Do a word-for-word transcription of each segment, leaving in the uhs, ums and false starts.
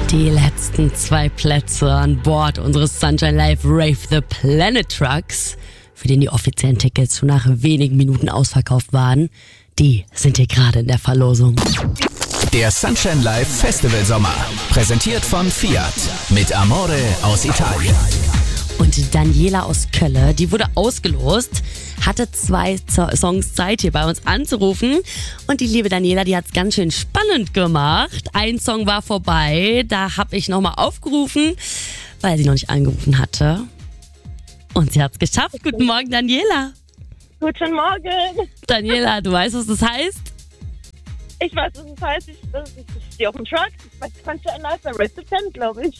Die letzten zwei Plätze an Bord unseres Sunshine Live Rave the Planet Trucks, für den die offiziellen Tickets schon nach wenigen Minuten ausverkauft waren, die sind hier gerade in der Verlosung. Der Sunshine Live Festival Sommer, präsentiert von Fiat, mit Amore aus Italien. Und Daniela aus Kölle, die wurde ausgelost, hatte zwei Songs Zeit, hier bei uns anzurufen. Und die liebe Daniela, die hat es ganz schön spannend gemacht. Ein Song war vorbei, da habe ich nochmal aufgerufen, weil sie noch nicht angerufen hatte. Und sie hat es geschafft. Guten Morgen, Daniela. Guten Morgen. Daniela, du weißt, was das heißt? Ich weiß, was das heißt. Ich, das ist, ich stehe auf dem Truck. Bei Sunshine Live bei Rave the Planet, glaube ich.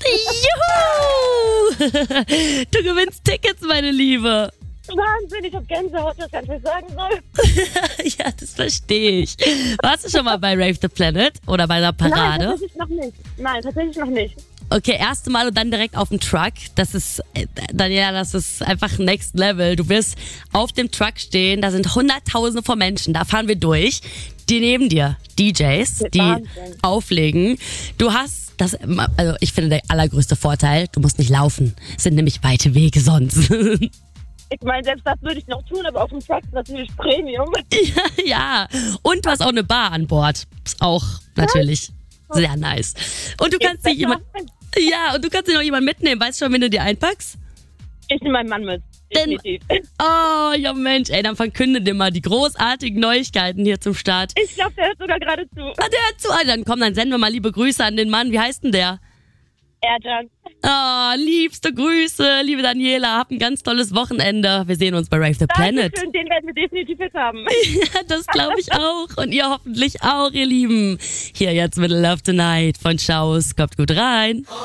Juhu! Du gewinnst Tickets, meine Liebe. Wahnsinn, ich habe Gänsehaut, was ich nicht sagen soll. Ja, das verstehe ich. Warst du schon mal bei Rave the Planet oder bei einer Parade? Nein, tatsächlich noch nicht. Nein, tatsächlich noch nicht. Okay, erste Mal und dann direkt auf dem Truck. Das ist, Daniela, das ist einfach Next Level. Du wirst auf dem Truck stehen, da sind Hunderttausende von Menschen, da fahren wir durch. Die neben dir, D Js, die Wahnsinn. auflegen. Du hast, das, also ich finde der allergrößte Vorteil, du musst nicht laufen. Es sind nämlich weite Wege sonst. Ich meine, selbst das würde ich noch tun, aber auf dem Truck ist natürlich Premium. Ja, ja. Und du hast auch eine Bar an Bord. Ist auch natürlich sehr nice. Und du kannst dich jemand, ja, und du kannst dir noch jemanden mitnehmen. Weißt du schon, wenn du dir einpackst? Ich nehme meinen Mann mit. Definitiv. Oh, ja Mensch, ey, dann verkünde dir mal die großartigen Neuigkeiten hier zum Start. Ich glaube, der hört sogar gerade zu. Ah, der hört zu. Ah, dann komm, dann senden wir mal liebe Grüße an den Mann. Wie heißt denn der? Erdan. Oh, liebste Grüße, liebe Daniela. Hab ein ganz tolles Wochenende. Wir sehen uns bei Rave the Planet. Dankeschön, den werden wir definitiv jetzt haben. Ja, das glaube ich auch. Und ihr hoffentlich auch, ihr Lieben. Hier jetzt mit Love Tonight von Schaus. Kommt gut rein.